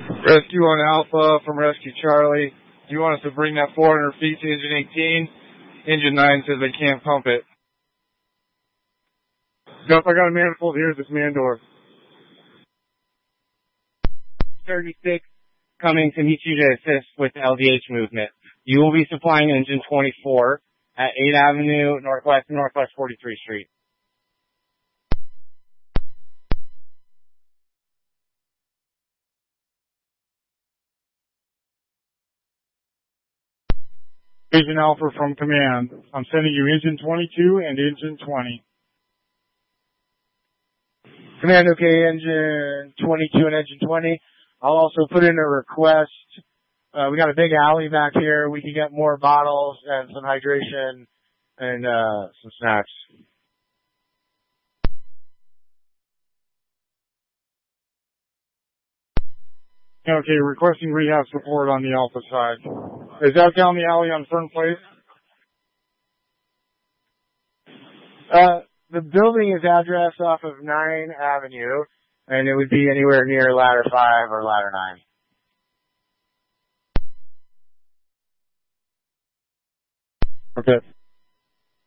Rescue 1 Alpha from Rescue Charlie. Do you want us to bring that 400 feet to engine 18? Engine 9 says they can't pump it. Nope, I got a manifold here at this man door. 36 coming to meet you to assist with the LDH movement. You will be supplying engine 24 at 8th Avenue Northwest and Northwest 43rd Street. Agent Alpha from Command. I'm sending you engine 22 and engine 20. Command, okay, engine 22 and engine 20. I'll also put in a request. We got a big alley back here. We can get more bottles and some hydration and some snacks. Okay, requesting rehab support on the Alpha side. Is that down the alley on Fern Place? The building is addressed off of 9th Avenue, and it would be anywhere near ladder 5 or ladder 9. Okay.